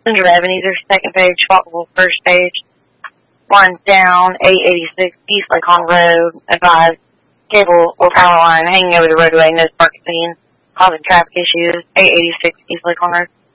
Passenger Ebenezer, second page, Faultville, first page. Lines down, 886 East Lake Road, advised cable or power line hanging over the roadway, no spark seen, causing traffic issues, 886 East Lake Road.